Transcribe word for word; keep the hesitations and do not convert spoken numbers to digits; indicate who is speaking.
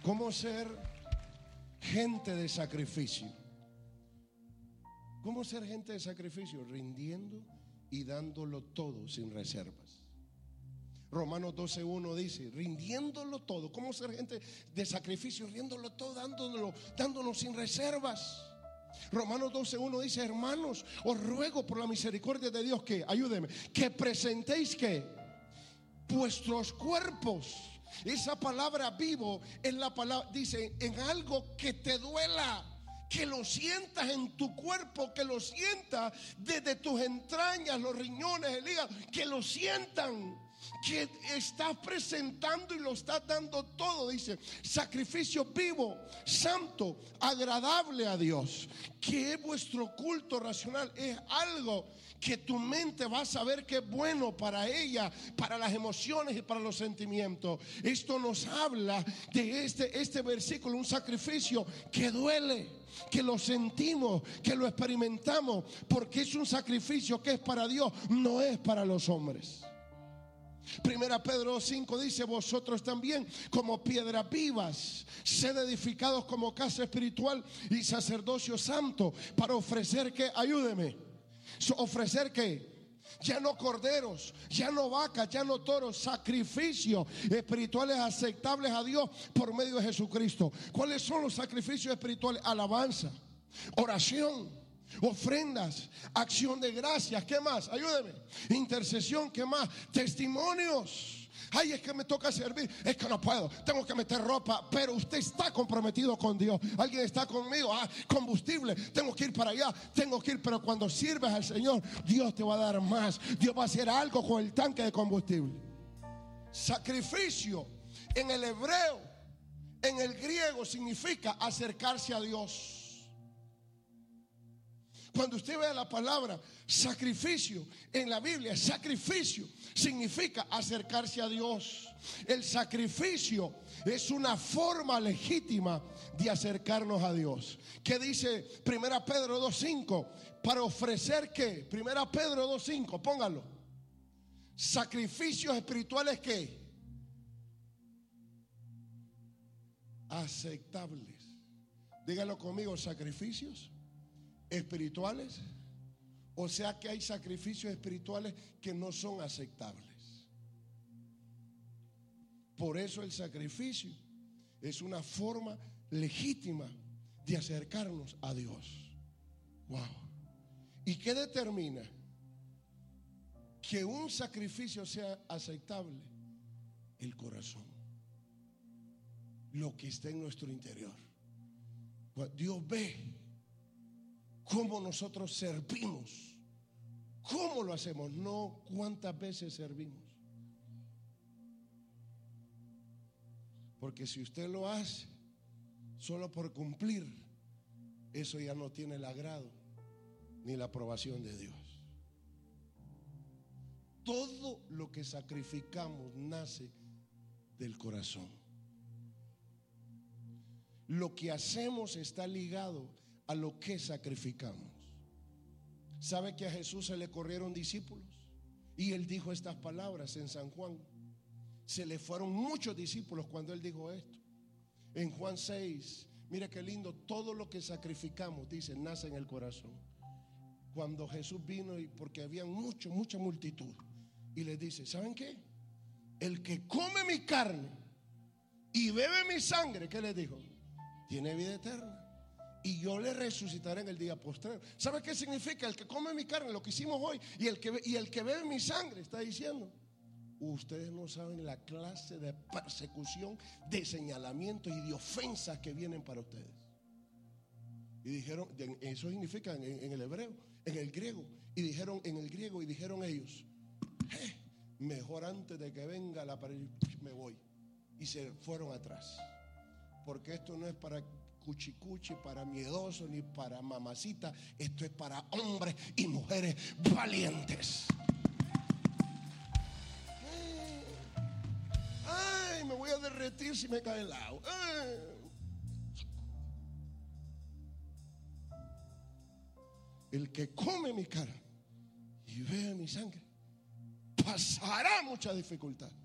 Speaker 1: ¿Cómo ser gente de sacrificio? ¿Cómo ser gente de sacrificio? Rindiendo y dándolo todo sin reservas. Romanos doce uno dice, rindiéndolo todo. ¿Cómo ser gente de sacrificio? Rindiéndolo todo, dándolo, dándolo sin reservas. Romanos doce uno dice, hermanos, os ruego por la misericordia de Dios que, ayúdenme, que presentéis que vuestros cuerpos. Esa palabra vivo es la palabra, dice, en algo que te duela. Que lo sientas en tu cuerpo, que lo sientas desde tus entrañas, los riñones, el hígado, que lo sientan, que estás presentando y lo estás dando todo. Dice, sacrificio vivo, santo, agradable a Dios. Que es vuestro culto racional, es algo que tu mente va a saber que es bueno para ella, para las emociones y para los sentimientos. Esto nos habla de este, este versículo, un sacrificio que duele, que lo sentimos, que lo experimentamos, porque es un sacrificio que es para Dios, no es para los hombres. Primera Pedro cinco dice, vosotros también como piedras vivas, sed edificados como casa espiritual y sacerdocio santo, para ofrecer que, ayúdeme, ofrecer que ya no corderos, ya no vacas, ya no toros, sacrificios espirituales aceptables a Dios por medio de Jesucristo. ¿Cuáles son los sacrificios espirituales? Alabanza, oración, ofrendas, acción de gracias. ¿Qué más? Ayúdeme. Intercesión. ¿Qué más? Testimonios. Ay, es que me toca servir, es que no puedo, tengo que meter ropa. Pero usted está comprometido con Dios. Alguien está conmigo. Ah, combustible, tengo que ir para allá, tengo que ir. Pero cuando sirves al Señor, Dios te va a dar más. Dios va a hacer algo con el tanque de combustible. Sacrificio en el hebreo, en el griego, significa acercarse a Dios. Cuando usted vea la palabra sacrificio en la Biblia, sacrificio significa acercarse a Dios. El sacrificio es una forma legítima de acercarnos a Dios. ¿Qué dice Primera Pedro dos cinco? Para ofrecer ¿qué? Primera Pedro dos cinco, póngalo. Sacrificios espirituales ¿qué? Aceptables. Dígalo conmigo, sacrificios espirituales. O sea que hay sacrificios espirituales que no son aceptables. Por eso el sacrificio es una forma legítima de acercarnos a Dios. Wow. ¿Y qué determina que un sacrificio sea aceptable? El corazón, lo que está en nuestro interior. Dios ve cómo nosotros servimos, cómo lo hacemos, no cuántas veces servimos. Porque si usted lo hace solo por cumplir, eso ya no tiene el agrado ni la aprobación de Dios. Todo lo que sacrificamos nace del corazón. Lo que hacemos está ligado a lo que sacrificamos. ¿Sabe que a Jesús se le corrieron discípulos? Y él dijo estas palabras en San Juan. Se le fueron muchos discípulos cuando él dijo esto. En Juan seis, mira qué lindo, todo lo que sacrificamos, dice, nace en el corazón. Cuando Jesús vino, y porque había mucho, mucha multitud, y les dice, ¿saben qué? El que come mi carne y bebe mi sangre, ¿qué les dijo? Tiene vida eterna. Y yo le resucitaré en el día postrero. ¿Sabe qué significa? El que come mi carne, lo que hicimos hoy, y el que, y el que bebe mi sangre, está diciendo, ustedes no saben la clase de persecución, de señalamientos y de ofensas que vienen para ustedes. Y dijeron, eso significa en, en el hebreo, en el griego, y dijeron en el griego, y dijeron ellos, eh, mejor antes de que venga la pared, me voy. Y se fueron atrás. Porque esto no es para cuchicuchi, para miedoso, ni para mamacita. Esto es para hombres y mujeres valientes. Ay, me voy a derretir si me cae el agua. Ay. El que come mi carne y bebe mi sangre pasará mucha dificultad.